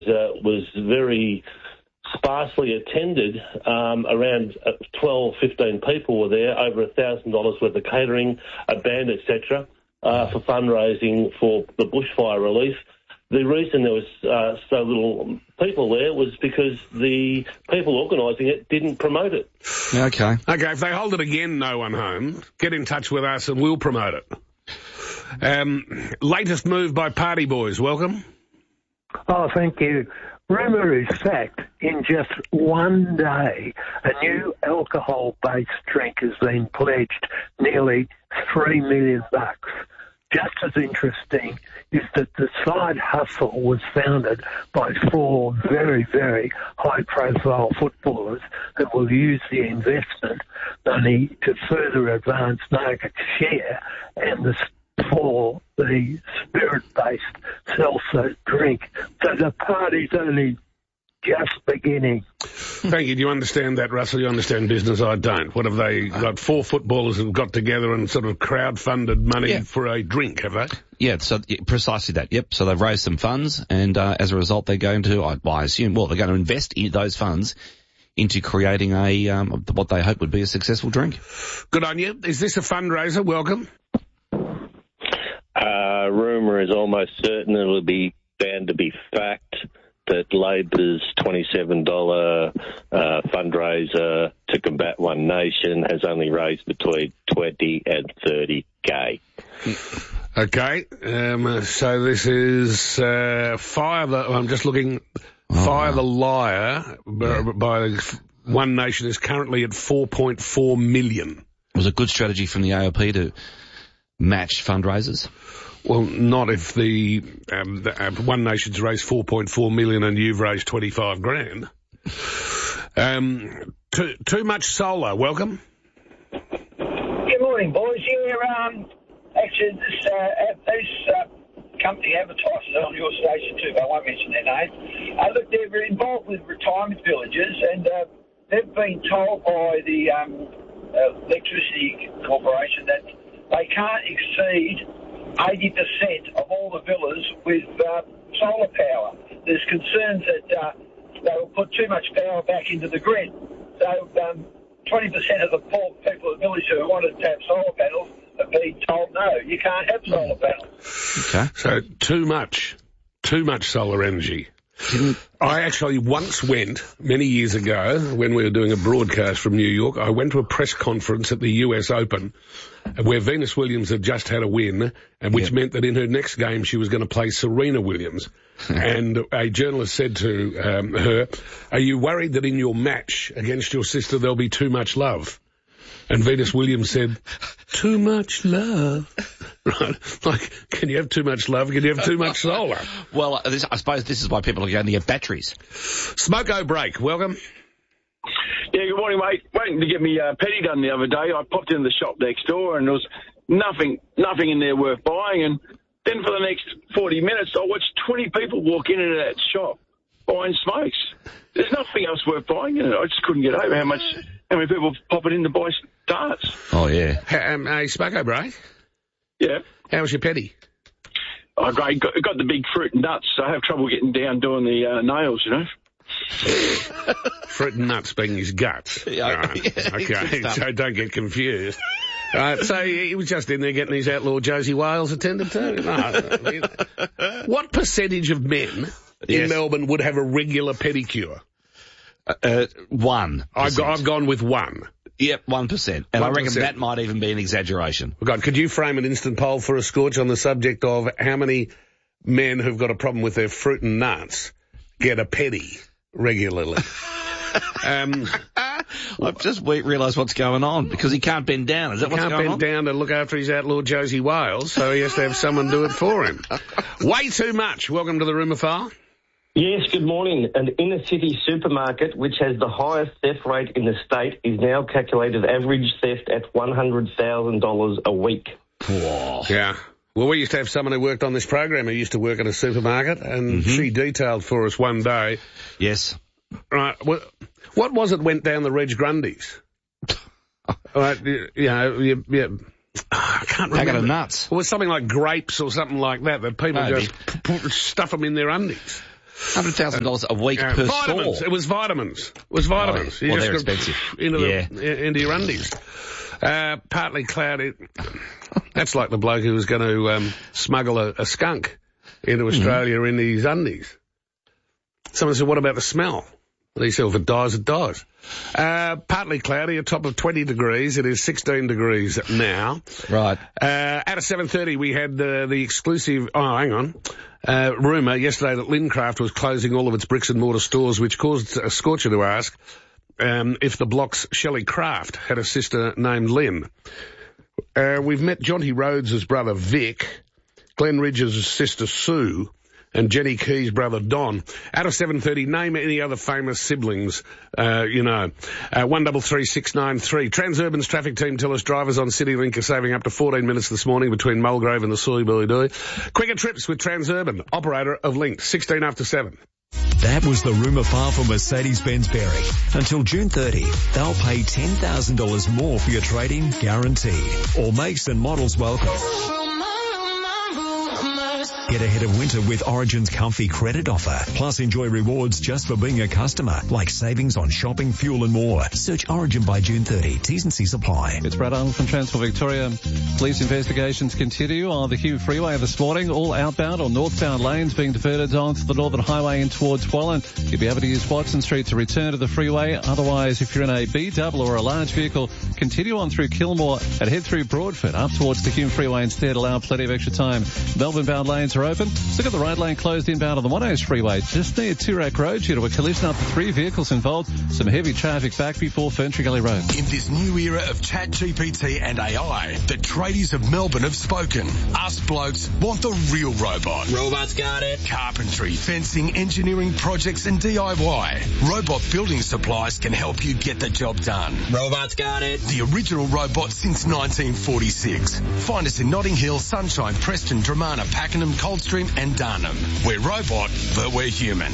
was very sparsely attended. Around 12, 15 people were there, over $1,000 worth of catering, a band, etc., for fundraising for the bushfire relief. The reason there was so little people there was because the people organising it didn't promote it. Okay. Okay, if they hold it again, No One Home, get in touch with us and we'll promote it. Latest move by Party Boys. Welcome. Oh, thank you. Rumour is fact, in just one day, a new alcohol-based drink has been pledged nearly $3 million. Just as interesting is that the Side Hustle was founded by 4 very, very high-profile footballers who will use the investment money to further advance market share and for the spirit-based seltzer drink. So the party's only just beginning. Thank you. Do you understand that, Russell? You understand business? I don't. What have they got? 4 footballers have got together and sort of crowd-funded money for a drink, have they? Yeah, so precisely that. Yep. So they've raised some funds, and as a result, they're going to, I assume, they're going to invest in those funds into creating a what they hope would be a successful drink. Good on you. Is this a fundraiser? Welcome. Rumour is almost certain it'll be bound to be fact that Labor's $27 fundraiser to combat One Nation has only raised between 20 and 30K. Okay, so this is Fire the Liar by One Nation is currently at 4.4 million. It was a good strategy from the AOP to match fundraisers. Well, not if the One Nation's raised 4.4 million and you've raised 25 grand. Too much solar. Welcome. Good morning, boys. Actually, this company advertises on your station too, but I won't mention their name. Look, they're involved with retirement villages, and they've been told by the Electricity Corporation that they can't exceed 80% of all the villas with solar power. There's concerns that they will put too much power back into the grid. So 20% of the poor people in the village who wanted to have solar panels have been told, no, you can't have solar panels. Okay. So too much solar energy. I actually once went, many years ago, when we were doing a broadcast from New York, I went to a press conference at the US Open where Venus Williams had just had a win, and which meant that in her next game she was going to play Serena Williams. And a journalist said to her, are you worried that in your match against your sister there'll be too much love? And Venus Williams said, too much love. Right? Like, can you have too much love? Can you have too much solar? Well, I suppose this is why people are going to get batteries. Smoko Break, welcome. Yeah, good morning, mate. Waiting to get me petty done the other day. I popped into the shop next door and there was nothing in there worth buying. And then for the next 40 minutes, I watched 20 people walk in and out of that shop buying smokes. There's nothing else worth buying in it. I just couldn't get over how many people popping in to buy darts. Oh, yeah. Hey, Smoko Break? Yeah. How was your petty? Oh, great. Got the big fruit and nuts, so I have trouble getting down doing the nails, you know. Fruit and nuts being his guts. Right. Okay, so don't get confused. So he was just in there getting his outlaw Josie Wales attended to. No. What percentage of men in Melbourne would have a regular pedicure? 1%. I've gone with 1. Yep, 1%. And 1%. I reckon that might even be an exaggeration. Oh, God, could you frame an instant poll for a Scorch on the subject of how many men who've got a problem with their fruit and nuts get a pedi regularly? I've just realised what's going on, because he can't bend down. Is that what's going on? He can't bend down to look after his outlaw Josie Wales, so he has to have someone do it for him. Way too much. Welcome to the Rumour File. Yes, good morning. An inner-city supermarket, which has the highest theft rate in the state, is now calculated average theft at $100,000 a week. Whoa. Yeah. Well, we used to have someone who worked on this program who used to work at a supermarket, and she detailed for us one day. Yes. Right. What was it went down the Reg Grundy's? Right, I can't remember. Packet of nuts. It was something like grapes or something like that people just stuff them in their undies. $100,000 a week per vitamins. store. It was vitamins. Right. Well, they're expensive. Into your undies. Partly cloudy. That's like the bloke who was going to smuggle a skunk into Australia in his undies. Someone said, what about the smell? And he said, if it dies, it dies. Partly cloudy, a top of 20 degrees. It is 16 degrees now. Right. At 7:30, we had the exclusive... Oh, hang on. Rumour yesterday that Lincraft was closing all of its bricks and mortar stores, which caused a Scorcher to ask if the block's Shelley Craft had a sister named Lynn. We've met Jonty Rhodes' brother Vic, Glenn Ridge's sister Sue, and Jenny Key's brother Don. Out of 7:30, name any other famous siblings, 133693. Transurban's traffic team tell us drivers on CityLink are saving up to 14 minutes this morning between Mulgrave and the Sullibully. Quicker trips with Transurban, operator of Link, 16 after 7. That was the rumour file for Mercedes-Benz Berry. Until June 30, they'll pay $10,000 more for your trade-in, guaranteed. All makes and models welcome. Get ahead of winter with Origin's comfy credit offer. Plus enjoy rewards just for being a customer, like savings on shopping, fuel and more. Search Origin by June 30. T's and C's apply. It's Brad Arnold from Transport Victoria. Police investigations continue on the Hume Freeway this morning. All outbound or northbound lanes being diverted onto the Northern Highway and towards Wallen. You'll be able to use Watson Street to return to the freeway. Otherwise, if you're in a B-double or a large vehicle, continue on through Kilmore and head through Broadford up towards the Hume Freeway instead. Allow plenty of extra time. Melbourne-bound lanes are open. Still got the right lane closed inbound on the Monash Freeway just near Toorak Road due to a collision. Up to 3 vehicles involved. Some heavy traffic back before Ferntree Gully Road. In this new era of ChatGPT and AI, the tradies of Melbourne have spoken. Us blokes want the real robot. Robots got it. Carpentry, fencing, engineering projects and DIY. Robot Building Supplies can help you get the job done. Robots got it. The original robot since 1946. Find us in Notting Hill, Sunshine, Preston, Dramana, Pakenham, Coldstream and Darnham. We're robot, but we're human.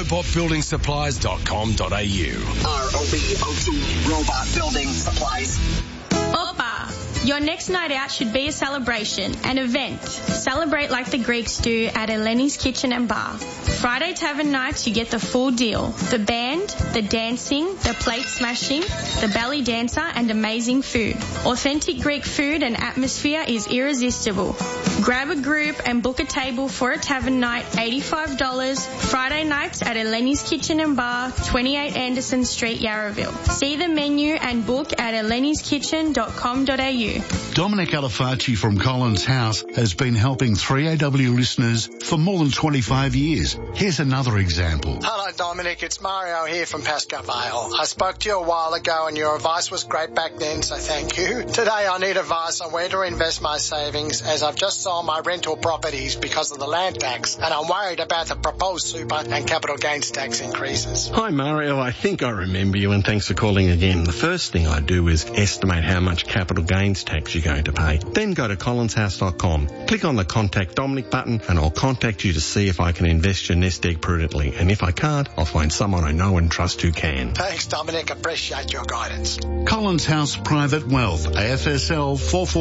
Robotbuildingsupplies.com.au. ROBOT, Robot Building Supplies. Opa! Your next night out should be a celebration, an event. Celebrate like the Greeks do at Eleni's Kitchen and Bar. Friday Tavern nights, you get the full deal. The band, the dancing, the plate smashing, the belly dancer, and amazing food. Authentic Greek food and atmosphere is irresistible. Grab a group and book a table for a tavern night, $85. Friday nights at Eleni's Kitchen and Bar, 28 Anderson Street, Yarraville. See the menu and book at eleniskitchen.com.au. Dominic Alifacci from Collins House has been helping 3AW listeners for more than 25 years. Here's another example. Hello, Dominic. It's Mario here from Pascoe Vale. I spoke to you a while ago and your advice was great back then, so thank you. Today I need advice on where to invest my savings as I've just sold my rental properties because of the land tax and I'm worried about the proposed super and capital gains tax increases. Hi, Mario. I think I remember you and thanks for calling again. The first thing I do is estimate how much capital gains tax you're going to pay. Then go to collinshouse.com. Click on the Contact Dominic button and I'll contact you to see if I can invest your nest egg prudently. And if I can't, I'll find someone I know and trust who can. Thanks, Dominic. Appreciate your guidance. Collins House Private Wealth, AFSL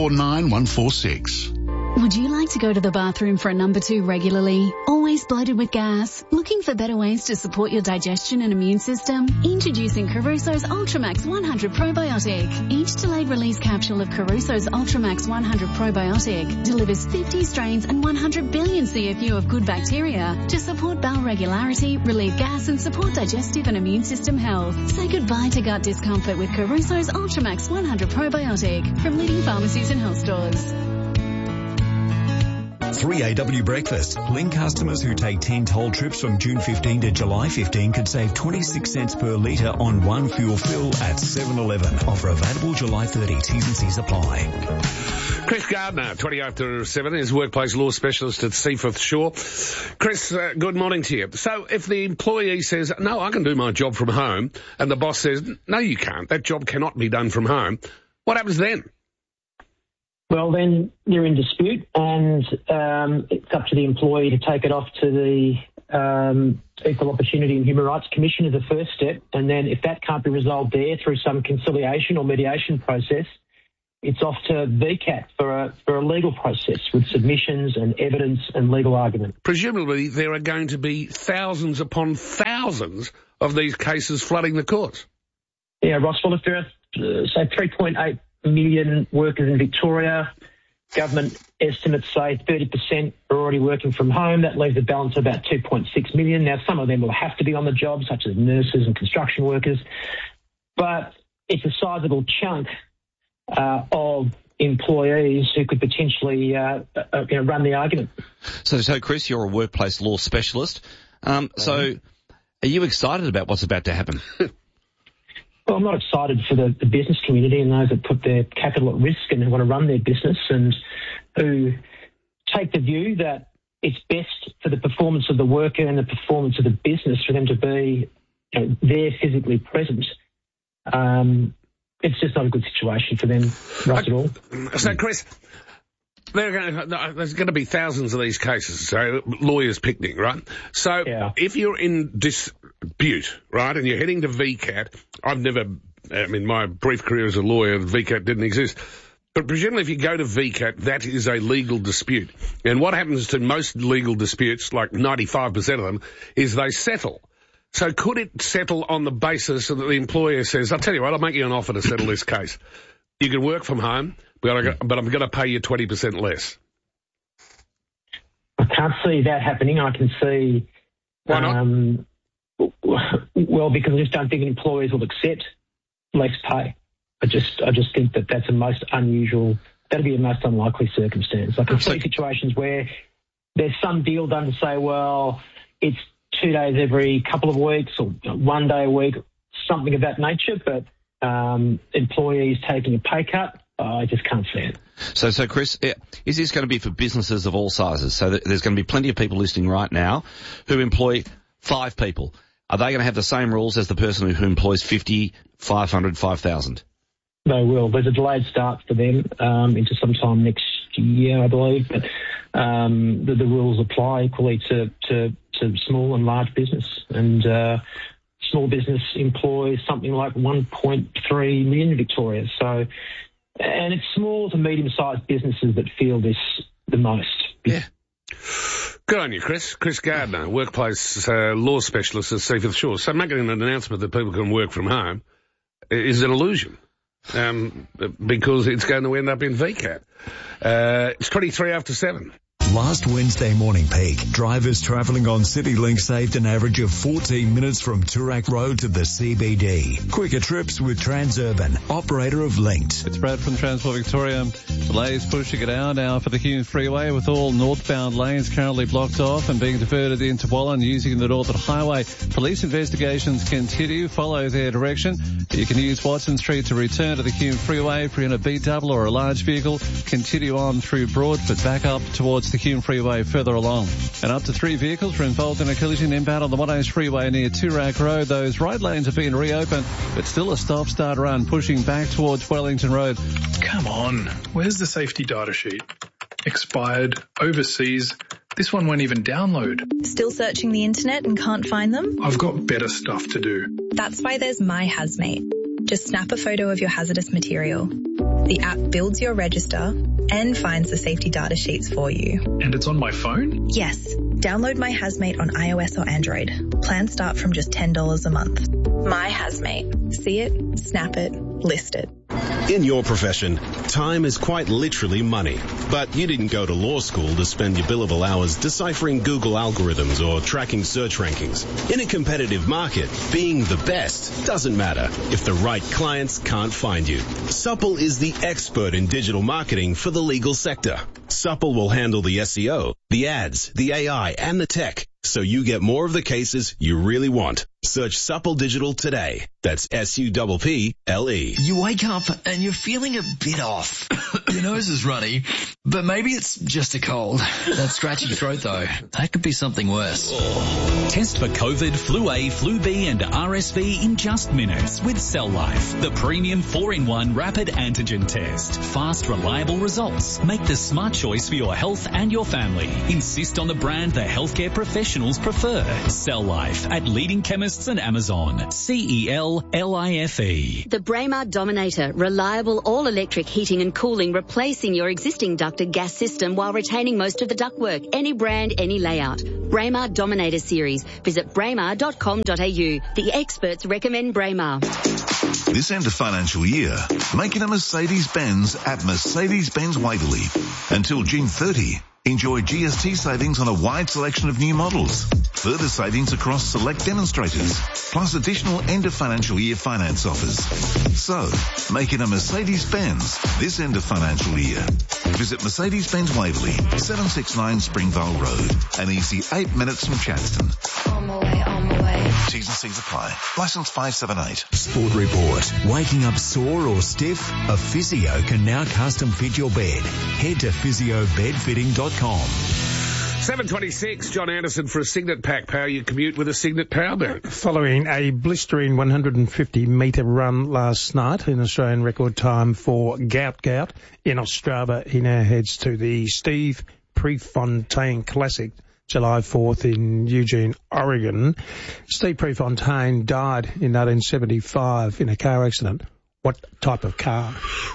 449146. Would you like to go to the bathroom for a number 2 regularly? Always bloated with gas? Looking for better ways to support your digestion and immune system? Introducing Caruso's Ultramax 100 Probiotic. Each delayed release capsule of Caruso's Ultramax 100 Probiotic delivers 50 strains and 100 billion CFU of good bacteria to support bowel regularity, relieve gas and support digestive and immune system health. Say goodbye to gut discomfort with Caruso's Ultramax 100 Probiotic from leading pharmacies and health stores. 3AW Breakfast. Link customers who take 10 toll trips from June 15 to July 15 could save 26 cents per litre on one fuel fill at 7-Eleven. Offer available July 30. T's and C's apply. Chris Gardner, 20 after 7, is workplace law specialist at Seaforth Shore. Chris, good morning to you. So if the employee says, no, I can do my job from home, and the boss says, no, you can't, that job cannot be done from home, what happens then? Well, then you're in dispute, and it's up to the employee to take it off to the Equal Opportunity and Human Rights Commission as a first step, and then if that can't be resolved there through some conciliation or mediation process, it's off to VCAT for a legal process with submissions and evidence and legal argument. Presumably there are going to be thousands upon thousands of these cases flooding the courts. Yeah, Ross, well, if there are, say, 3.8 million workers in Victoria, government estimates say 30% are already working from home. That leaves a balance of about 2.6 million. Now, some of them will have to be on the job, such as nurses and construction workers, but it's a sizable chunk of employees who could potentially run the argument. So, Chris, you're a workplace law specialist. So are you excited about what's about to happen? Well, I'm not excited for the business community and those that put their capital at risk and who want to run their business and who take the view that it's best for the performance of the worker and the performance of the business for them to be there physically present. It's just not a good situation for them, Russ, at all. So, Chris, there's going to be thousands of these cases, so lawyers picnic, right? So if you're in dispute, right, and you're heading to VCAT, my brief career as a lawyer, VCAT didn't exist. But presumably if you go to VCAT, that is a legal dispute. And what happens to most legal disputes, like 95% of them, is they settle. So could it settle on the basis that the employer says, I'll tell you what, I'll make you an offer to settle this case. You can work from home, but I'm going to pay you 20% less. I can't see that happening. I can see... Why not? Well, because I just don't think employers will accept less pay. I just think that that's a most unusual... That'd be a most unlikely circumstance. I can see situations where there's some deal done to say, well, it's 2 days every couple of weeks or 1 day a week, something of that nature, but employees taking a pay cut, I just can't see it. So Chris, is this going to be for businesses of all sizes? So there's going to be plenty of people listening right now who employ 5 people. Are they going to have the same rules as the person who employs 50, 500, 5,000? They will. There's a delayed start for them into sometime next year, I believe, but the rules apply equally to small and large business. And small business employs something like 1.3 million in Victoria. So, and it's small to medium-sized businesses that feel this the most. Yeah. Good on you, Chris. Chris Gardner, workplace law specialist at Seaforth Shores. So making an announcement that people can work from home is an illusion because it's going to end up in VCAT. It's 23 after 7. Last Wednesday morning peak, drivers travelling on CityLink saved an average of 14 minutes from Toorak Road to the CBD. Quicker trips with Transurban, operator of Linked. It's Brad from Transport Victoria. Delays pushing it out now for the Hume Freeway with all northbound lanes currently blocked off and being diverted into Wallan using the Northern Highway. Police investigations continue. Follow their direction. You can use Watson Street to return to the Hume Freeway if you're in a B-double or a large vehicle. Continue on through Broadford back up towards the Hume Freeway further along. And up to 3 vehicles were involved in a collision inbound on the 1H Freeway near Toorak Road. Those right lanes have been reopened, but still a stop-start run pushing back towards Wellington Road. Come on, where's the safety data sheet? Expired, overseas. This one won't even download. Still searching the internet and can't find them? I've got better stuff to do. That's why there's My Hazmate. Just snap a photo of your hazardous material. The app builds your register and finds the safety data sheets for you. And it's on my phone? Yes. Download My Hazmate on iOS or Android. Plans start from just $10 a month. My Hazmate. See it, snap it, list it. In your profession, time is quite literally money. But you didn't go to law school to spend your billable hours deciphering Google algorithms or tracking search rankings. In a competitive market, being the best doesn't matter if the right clients can't find you. Supple is the expert in digital marketing for the legal sector. Supple will handle the SEO, the ads, the AI, and the tech, so you get more of the cases you really want. Search Supple Digital today. That's SUPPLE. You wake up and you're feeling a bit off. Your nose is runny, but maybe it's just a cold. That scratchy throat, though, that could be something worse. Test for COVID, Flu A, Flu B and RSV in just minutes with Cell Life, the premium 4-in-1 rapid antigen test. Fast, reliable results. Make the smart choice for your health and your family. Insist on the brand the healthcare professionals professionals prefer. Cell Life at leading chemists and Amazon. CELLIFE. The Braemar Dominator, reliable all-electric heating and cooling, replacing your existing ducted gas system while retaining most of the ductwork. Any brand, any layout. Braemar Dominator series. Visit braemar.com.au. The experts recommend Braemar. This end of financial year, make it a Mercedes-Benz at Mercedes-Benz Waverley. Until June 30, enjoy GST savings on a wide selection of new models. Further savings across select demonstrators, plus additional end of financial year finance offers. So, make it a Mercedes-Benz this end of financial year. Visit Mercedes-Benz Waverley, 769 Springvale Road, an easy 8 minutes from Chadstone. On my way. T's and C's apply. Licence 578. Sport Report. Waking up sore or stiff? A physio can now custom fit your bed. Head to physiobedfitting.com. 7:26, John Anderson for a Signet Pack. Power your commute with a Signet Power Bank. Following a blistering 150-metre run last night in Australian record time for Gout in Ostrava, he now heads to the Steve Prefontaine Classic, July 4th in Eugene, Oregon. Steve Prefontaine died in 1975 in a car accident. What type of car?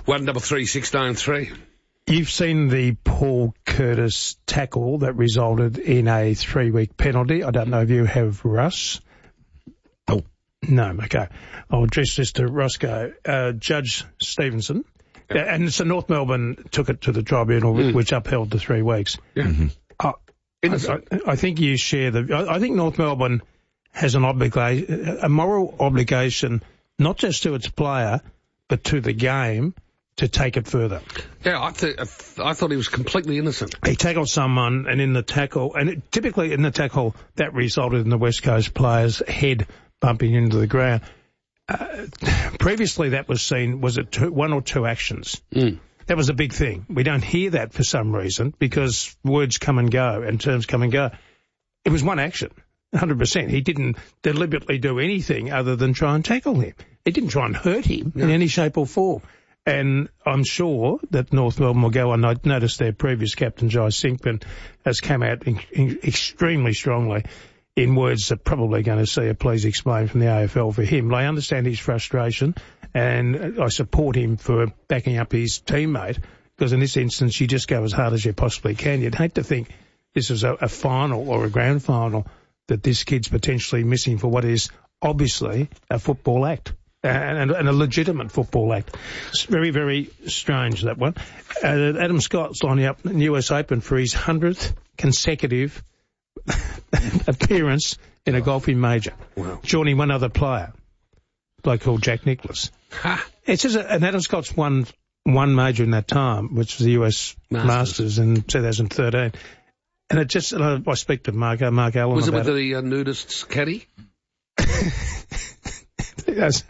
133693. You've seen the Paul Curtis tackle that resulted in a 3-week penalty. I don't know if you have, Russ. Oh, no, okay. I'll address this to Roscoe. Judge Stevenson. And so North Melbourne took it to the tribunal, which upheld the 3 weeks. Yeah. Mm-hmm. I think you share I think North Melbourne has a moral obligation, not just to its player, but to the game, to take it further. Yeah, I thought he was completely innocent. He tackled someone, and in the tackle, typically in the tackle, that resulted in the West Coast player's head bumping into the ground. Previously, that was seen, was it one or two actions? That was a big thing. We don't hear that for some reason because words come and go and terms come and go. It was one action, 100%. He didn't deliberately do anything other than try and tackle him. He didn't try and hurt him in any shape or form. And I'm sure that North Melbourne will go on. I noticed their previous captain, Jai Sinkman, has come out extremely strongly in words that probably going to see a please explain from the AFL for him. I understand his frustration, and I support him for backing up his teammate, because in this instance you just go as hard as you possibly can. You'd hate to think this is a final or a grand final that this kid's potentially missing for what is obviously a football act. And a legitimate football act. It's very, very strange, that one. Adam Scott's lining up in the US Open for his 100th consecutive appearance in a golfing major. Wow. Joining one other player, a bloke called Jack Nicklaus. It says, and Adam Scott's won one major in that time, which was the US Masters in 2013. And it just, I speak to Mark Allen about it. Was it with the nudists caddy? Yes.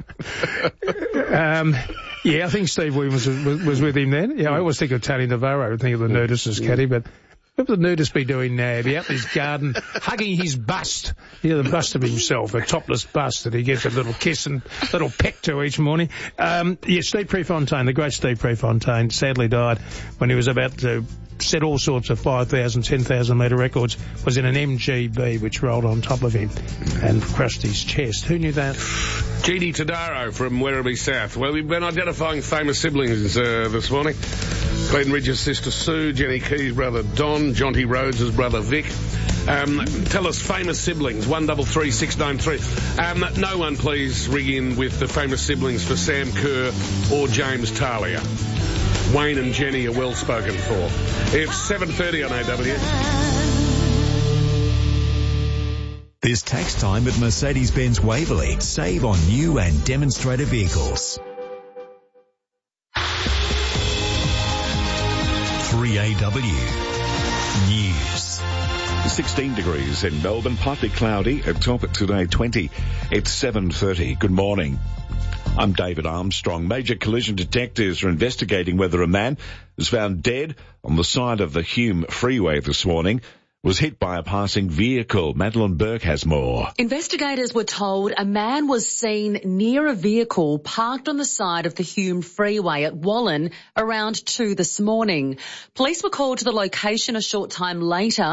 Yeah, I think Steve Williams was with him then. Yeah, I always think of Tony Navarro, I think of the nudist as caddy, but what would the nudist be doing now? Be out in his garden, hugging his bust, the bust of himself, a topless bust that he gets a little kiss and little peck to each morning. Steve Prefontaine, the great Steve Prefontaine, sadly died when he was about to set all sorts of 5,000, 10,000 metre records, was in an MGB which rolled on top of him and crushed his chest. Who knew that? Jeannie Tadaro from Werribee South. Well, we've been identifying famous siblings this morning. Glenn Ridge's sister Sue, Jenny Key's brother Don, Jonty Rhodes' brother Vic. Tell us famous siblings, 133693. No one please ring in with the famous siblings for Sam Kerr or James Talia. Wayne and Jenny are well spoken for. It's 7:30 on AW. This tax time at Mercedes-Benz Waverley. Save on new and demonstrator vehicles. 3AW News. 16 degrees in Melbourne, partly cloudy, at top at today 20. It's 7:30. Good morning. I'm David Armstrong. Major collision detectives are investigating whether a man was found dead on the side of the Hume Freeway this morning was hit by a passing vehicle. Madeline Burke has more. Investigators were told a man was seen near a vehicle parked on the side of the Hume Freeway at Wallen around 2 this morning. Police were called to the location a short time later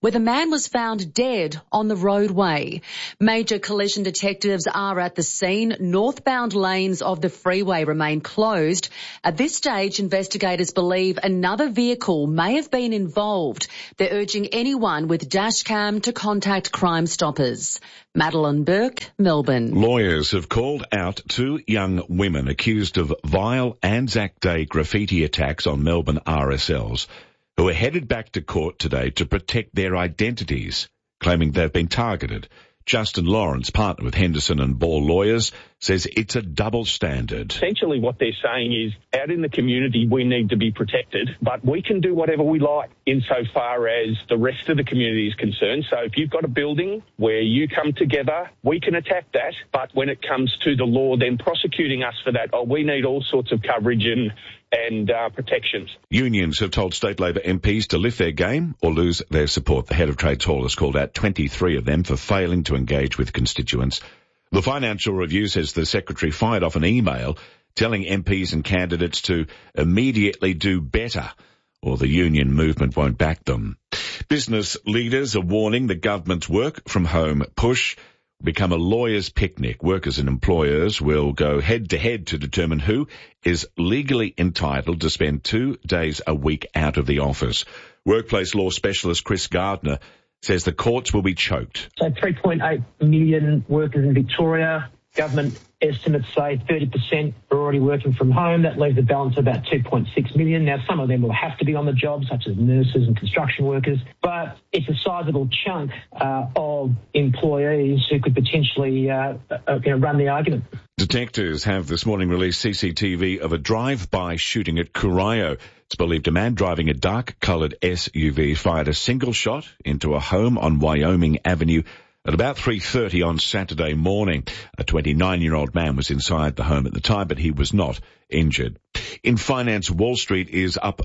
where the man was found dead on the roadway. Major collision detectives are at the scene. Northbound lanes of the freeway remain closed. At this stage, investigators believe another vehicle may have been involved. They're urging anyone with dashcam to contact Crime Stoppers. Madeline Burke, Melbourne. Lawyers have called out 2 young women accused of vile Anzac Day graffiti attacks on Melbourne RSLs, who are headed back to court today to protect their identities, claiming they've been targeted. Justin Lawrence, partner with Henderson and Ball Lawyers, says it's a double standard. Essentially what they're saying is, out in the community we need to be protected, but we can do whatever we like insofar as the rest of the community is concerned. So if you've got a building where you come together, we can attack that, but when it comes to the law then prosecuting us for that, we need all sorts of coverage and protections. Unions have told state Labor MPs to lift their game or lose their support. The head of Trades Hall has called out 23 of them for failing to engage with constituents. The Financial Review says the Secretary fired off an email telling MPs and candidates to immediately do better, or the union movement won't back them. Business leaders are warning the government's work from home push become a lawyer's picnic. Workers and employers will go head-to-head to determine who is legally entitled to spend 2 days a week out of the office. Workplace law specialist Chris Gardner says the courts will be choked. So 3.8 million workers in Victoria. Government estimates say 30% are already working from home. That leaves a balance of about 2.6 million. Now, some of them will have to be on the job, such as nurses and construction workers, but it's a sizable chunk of employees who could potentially run the argument. Detectives have this morning released CCTV of a drive-by shooting at Corio. It's believed a man driving a dark-coloured SUV fired a single shot into a home on Wyoming Avenue at about 3:30 on Saturday morning. A 29-year-old man was inside the home at the time, but he was not injured. In finance, Wall Street is up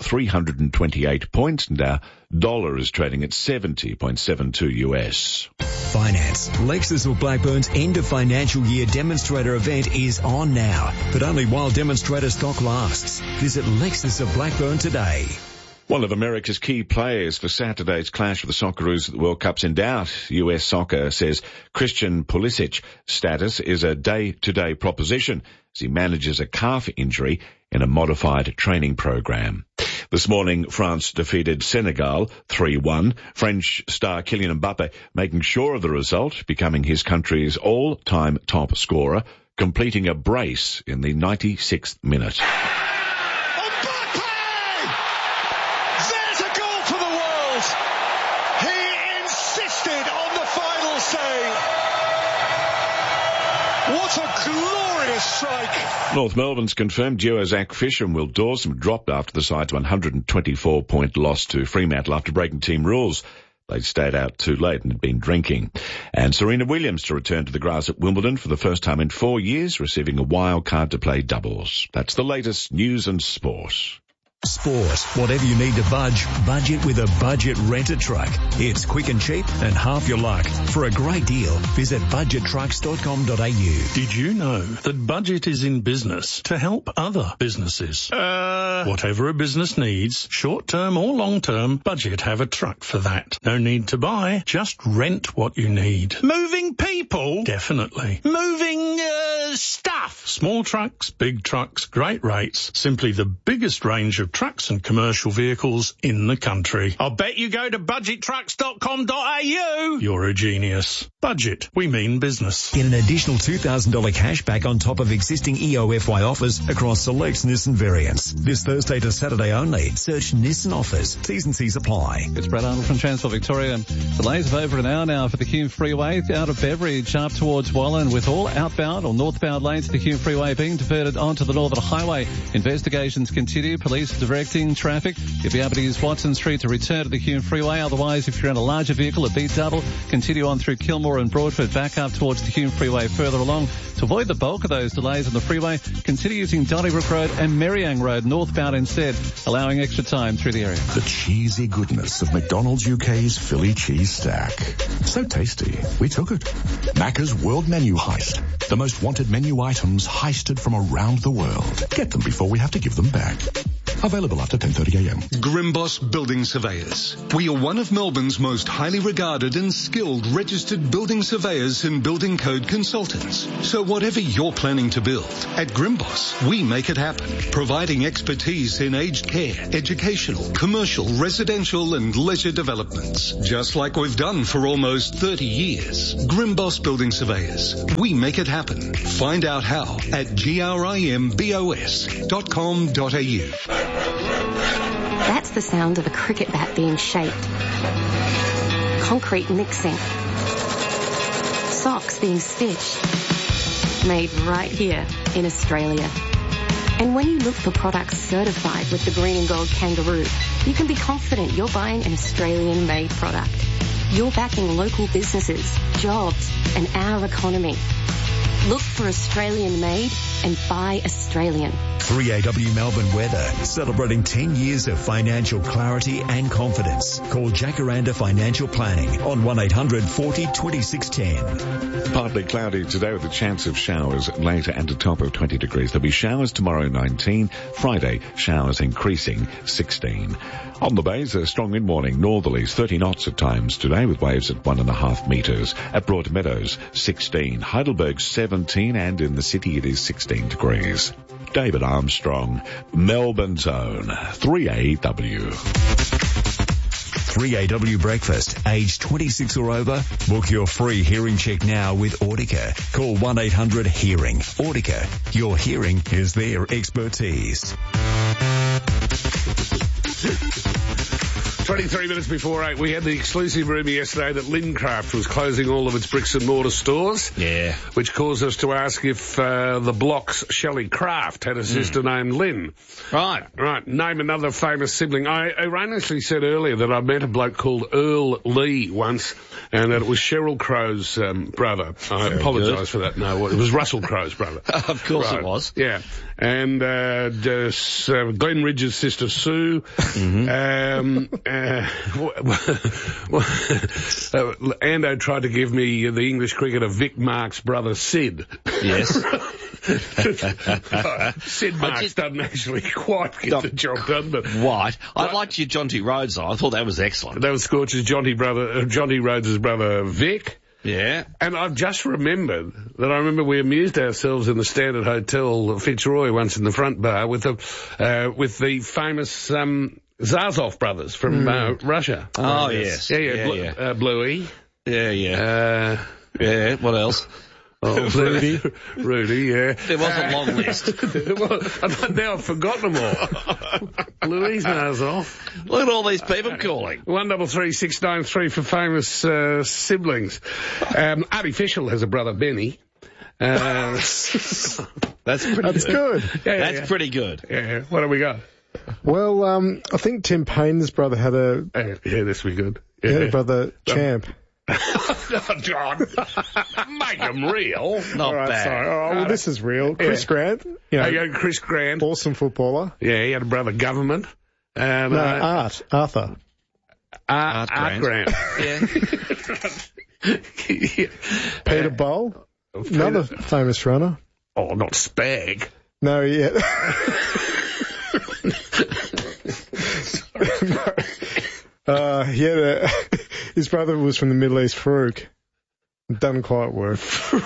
328 points, and our dollar is trading at 70.72 US. Finance. Lexus of Blackburn's end of financial year demonstrator event is on now, but only while demonstrator stock lasts. Visit Lexus of Blackburn today. One of America's key players for Saturday's clash with the Socceroos at the World Cup's in doubt. US Soccer says Christian Pulisic's status is a day-to-day proposition as he manages a calf injury in a modified training program. This morning, France defeated Senegal 3-1. French star Kylian Mbappe making sure of the result, becoming his country's all-time top scorer, completing a brace in the 96th minute. What a glorious strike! North Melbourne's confirmed duo Zach Fisher and Will Dawson dropped after the side's 124-point loss to Fremantle after breaking team rules. They'd stayed out too late and had been drinking. And Serena Williams to return to the grass at Wimbledon for the first time in 4 years, receiving a wild card to play doubles. That's the latest news and sport. Sport. Whatever you need to budget with a Budget Rent-A-Truck. It's quick and cheap and half your luck. For a great deal, visit budgettrucks.com.au. Did you know that Budget is in business to help other businesses? Whatever a business needs, short-term or long-term, Budget have a truck for that. No need to buy, just rent what you need. Moving people? Definitely. Moving, stuff? Small trucks, big trucks, great rates. Simply the biggest range of trucks and commercial vehicles in the country. I'll bet you go to budgettrucks.com.au. You're a genius. Budget. We mean business. Get an additional $2,000 cash back on top of existing EOFY offers across select Nissan variants. This Thursday to Saturday only. Search Nissan offers. T's and C's apply. It's Brett Arnold from Transport Victoria. Delays of over an hour now for the Hume Freeway out of Beveridge up towards Wallen, with all outbound or northbound lanes to the Hume Freeway being diverted onto the Northern Highway. Investigations continue. Police directing traffic. You'll be able to use Watson Street to return to the Hume Freeway. Otherwise, if you're in a larger vehicle, a beat double. Continue on through Kilmore and Broadford back up towards the Hume Freeway further along. To avoid the bulk of those delays on the freeway, consider using Donnybrook Road and Merriang Road northbound instead, allowing extra time through the area. The cheesy goodness of McDonald's UK's Philly cheese stack. So tasty, we took it. Macca's World Menu Heist. The most wanted menu items heisted from around the world. Get them before we have to give them back. Available after 10:30am. Grimboss Building Surveyors. We are one of Melbourne's most highly regarded and skilled registered building surveyors and building code consultants. So whatever you're planning to build, at Grimboss, we make it happen, providing expertise in aged care, educational, commercial, residential and leisure developments. Just like we've done for almost 30 years. Grimboss Building Surveyors. We make it happen. Find out how at grimbos.com.au. That's the sound of a cricket bat being shaped. Concrete mixing. Socks being stitched. Made right here in Australia. And when you look for products certified with the Green and Gold Kangaroo, you can be confident you're buying an Australian-made product. You're backing local businesses, jobs, and our economy. Look for Australian-made and buy Australian. 3AW Melbourne Weather, celebrating 10 years of financial clarity and confidence. Call Jacaranda Financial Planning on 1800 40 2610. Partly cloudy today with a chance of showers later and a top of 20 degrees. There'll be showers tomorrow, 19. Friday, showers increasing, 16. On the bays, a strong wind warning, northerlies, 30 knots at times today with waves at 1.5 metres. At Broadmeadows, 16. Heidelberg, 17. And in the city, it is 16 degrees. David Armstrong, Melbourne's own 3AW. 3AW Breakfast, age 26 or over. Book your free hearing check now with Audica. Call 1-800-HEARING. Audica, your hearing is their expertise. 23 minutes before 8, we had the exclusive rumour yesterday that Lincraft was closing all of its bricks and mortar stores. Yeah. Which caused us to ask if the Block's Shelley Craft had a sister named Lynn. Right. Right. Name another famous sibling. I erroneously said earlier that I met a bloke called Earl Lee once, and that it was Sheryl Crow's brother. I apologise for that. No, it was Russell Crowe's brother. Of course it was. Yeah. And Glenn Ridge's sister Sue. Ando tried to give me the English cricketer Vic Marks' brother Sid. Yes. Sid Marks doesn't actually quite get the job done, but right. I liked your Jonty Rhodes. I thought that was excellent. That was Scorch's Jonty Rhodes' brother Vic. Yeah. And I've just remembered that we amused ourselves in the Standard Hotel Fitzroy once in the front bar with the famous Zazov brothers from Russia. Oh, yes. Yeah. Bluey. Yeah. Yeah, what else? Oh, Rudy, yeah. There was a long list. Now I've forgotten them all. Louise Nazov. Look at all these people calling. 133693 for famous siblings. Artie Fishel has a brother, Benny. That's good. That's pretty good. Yeah. What have we got? Well, I think Tim Payne's brother had a... Yeah, this will be good. He had a brother, Champ. Oh, John. Make them real. Not bad. Sorry. Oh, well, this is real. Chris Grant. Chris Grant. Awesome footballer. Yeah, he had a brother, Government. Arthur. Art Grant. Yeah. Peter Bowl. Another famous runner. Oh, not Spag. No, yeah. His brother was from the Middle East, Farouk. Doesn't quite work.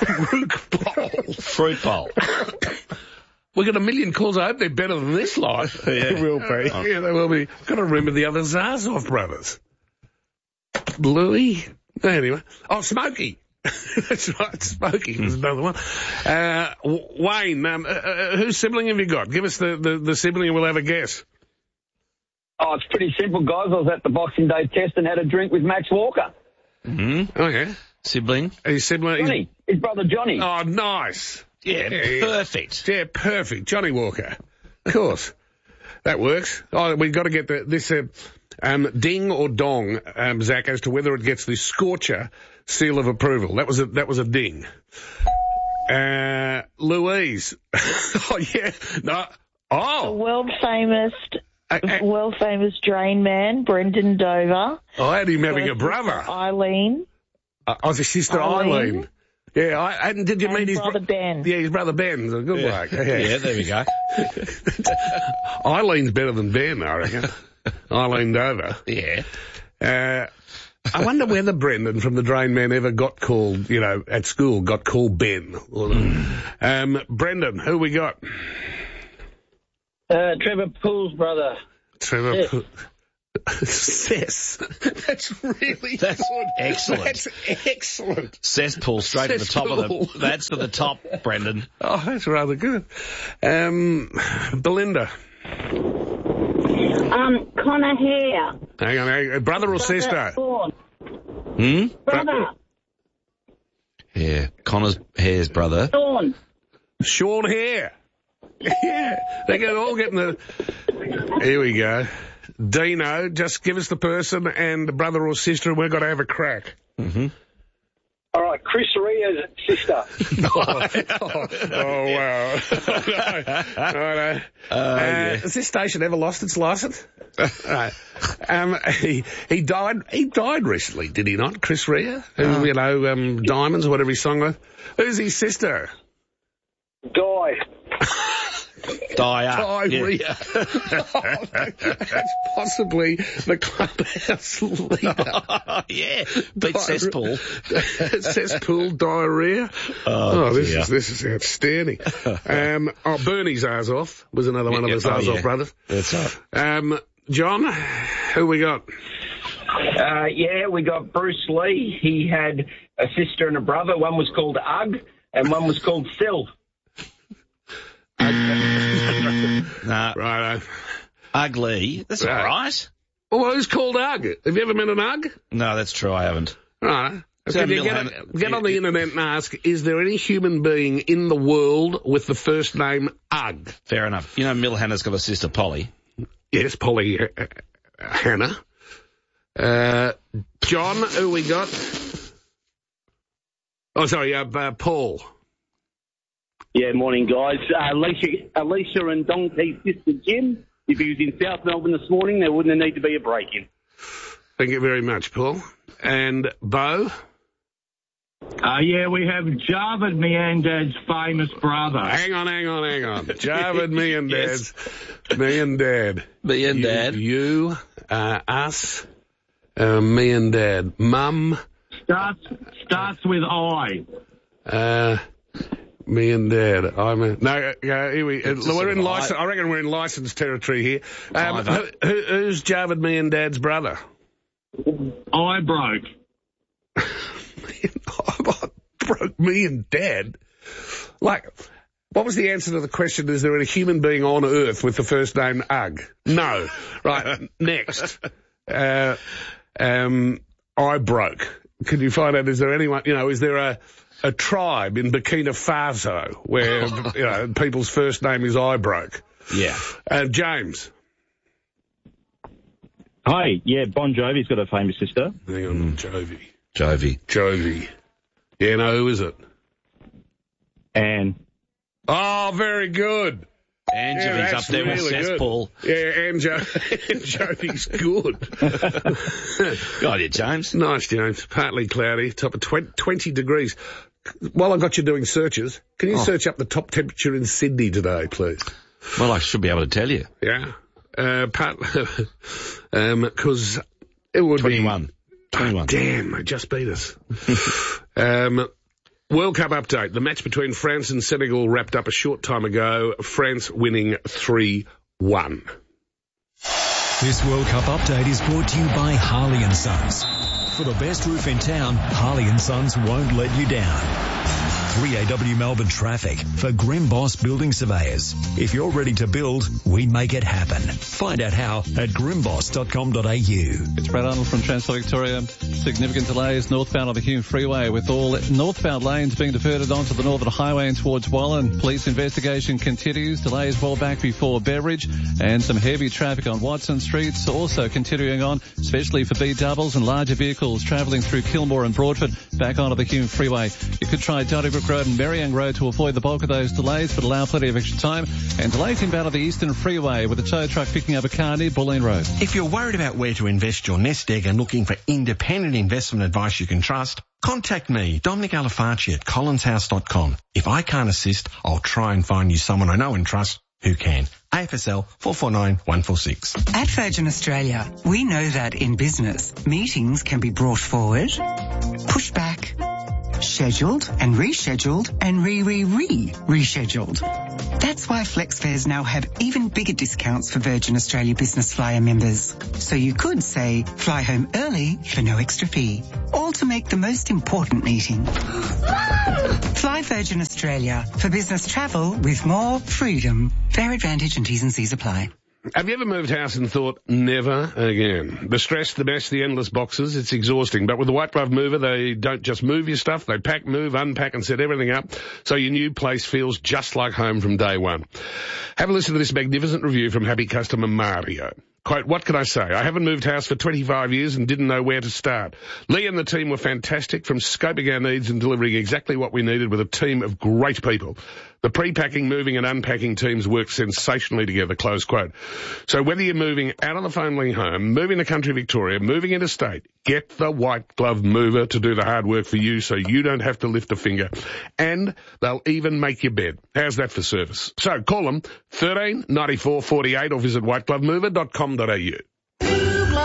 Fruit bowl. We got a million calls. I hope they're better than this lot. Yeah. They will be. Yeah, they will be. Got to remember the other Zazov brothers. Louis. Anyway. Oh, Smokey. That's right, Smokey was another one. Wayne, whose sibling have you got? Give us the sibling and we'll have a guess. Oh, it's pretty simple, guys. I was at the Boxing Day test and had a drink with Max Walker. Mm-hmm. Okay. Sibling? His sibling? Johnny. His brother Johnny. Oh, nice. Yeah, perfect. Yeah, perfect. Johnny Walker. Of course. That works. Oh, we've got to get this ding or dong, Zach, as to whether it gets the Scorcher seal of approval. That was a ding. Louise. Oh, yeah. No. Oh. The world famous drain man, Brendan Dover. I had him having a brother. Eileen. His sister Eileen. Yeah, and did you meet his brother Ben? Yeah, his brother Ben's a good bloke. Yeah, there we go. Eileen's better than Ben, I reckon. Eileen Dover. Yeah. I wonder whether Brendan from the Drain Man ever got called, at school, got called Ben. Brendan, who we got? Trevor Poole's brother. Trevor Poole. Cess. That's good. Excellent. That's excellent. Cesspool straight to the top of them. That's to the top, Brendan. Oh, that's rather good. Belinda. Connor Hare. Hang on. Brother or sister? Sean. Brother. Yeah. Connor's Hare's brother. Sean Hare. Yeah. They can all get in the... Here we go. Dino, just give us the person and brother or sister and we've got to have a crack. Mm-hmm. All right, Chris Ria's sister. Oh, wow. No. Has this station ever lost its licence? He died recently, did he not, Chris Ria? Diamonds or whatever his song was. Who's his sister? Di. Diarrhea. That's possibly the clubhouse leader. Yeah, beat Cesspool. Cesspool diarrhea. This is outstanding. Bernie's Azov was another one of his Azov brothers. That's right. John, who we got? We got Bruce Lee. He had a sister and a brother. One was called Ugg and one was called Sil. Nah. Righto. Ugly. That's all right. Well, who's called Ugg? Have you ever met an Ugg? No, that's true. I haven't. Right. Get on the internet and ask, is there any human being in the world with the first name Ugg? Fair enough. You know Milhana's got a sister, Polly. Yes, Polly Hannah. John, who we got? Oh, sorry, Paul. Yeah, morning, guys. Alicia and Donkey's sister Jim. If he was in South Melbourne this morning, there wouldn't need to be a break-in. Thank you very much, Paul. And Bo? We have Jarvid, me and Dad's famous brother. Hang on. Jarvid, me and Dad's. Me and Dad. Me and Dad. You, us, me and Dad. Mum. Starts with I. Me and Dad. Here we're in license. I reckon we're in licensed territory here. Who's Jarvid, me and Dad's brother? I broke. Broke me and Dad? Like, what was the answer to the question? Is there a human being on Earth with the first name Ugg? No. Right, next. I broke. Can you find out, is there anyone, is there a tribe in Burkina Faso where, people's first name is I broke? Yeah. James. Hi, Bon Jovi's got a famous sister. Hang on, Jovi. Yeah, no, who is it? Anne. Oh, very good. Jovi's up there with Cesspool. Yeah, and Jovi's good. Got it, James. Nice, James. Partly cloudy, top of 20 degrees. While I got you doing searches, can you search up the top temperature in Sydney today, please? Well, I should be able to tell you. Yeah. Because it would 21. be... 21. Damn, they just beat us. World Cup update. The match between France and Senegal wrapped up a short time ago. France winning 3-1. This World Cup update is brought to you by Harley & Sons. For the best roof in town, Harley & Sons won't let you down. 3AW Melbourne traffic for Grimboss Building Surveyors. If you're ready to build, we make it happen. Find out how at grimboss.com.au. It's Brad Arnold from Transport Victoria. Significant delays northbound on the Hume Freeway with all northbound lanes being diverted onto the Northern Highway and towards Wallen. Police investigation continues. Delays well back before Beveridge and some heavy traffic on Watson Streets also continuing on, especially for B-doubles and larger vehicles travelling through Kilmore and Broadford back onto the Hume Freeway. You could try Donnybrook Road and Merriang Road to avoid the bulk of those delays, but allow plenty of extra time. And delays inbound on the Eastern Freeway with a tow truck picking up a car near Bulleen Road. If you're worried about where to invest your nest egg and looking for independent investment advice you can trust, Contact me, Dominic Alafarci at collinshouse.com. If I can't assist, I'll try and find you someone I know and trust who can. AFSL 449146. At Virgin Australia, we know that in business, meetings can be brought forward, pushed back, scheduled and rescheduled and rescheduled. That's why FlexFares now have even bigger discounts for Virgin Australia Business Flyer members. So you could say, fly home early for no extra fee. All to make the most important meeting. Fly Virgin Australia for business travel with more freedom. Fare advantage and T's and C's apply. Have you ever moved house and thought, never again? The stress, the mess, the endless boxes, it's exhausting. But with the White Glove Mover, they don't just move your stuff, they pack, move, unpack and set everything up so your new place feels just like home from day one. Have a listen to this magnificent review from happy customer Mario. Quote, what can I say? I haven't moved house for 25 years and didn't know where to start. Lee and the team were fantastic, from scoping our needs and delivering exactly what we needed with a team of great people. The pre-packing, moving and unpacking teams worked sensationally together, close quote. So whether you're moving out of the family home, moving to country Victoria, moving interstate, get the White Glove Mover to do the hard work for you so you don't have to lift a finger. And they'll even make your bed. How's that for service? So call them 13 94 48 or visit whiteglovemover.com.au.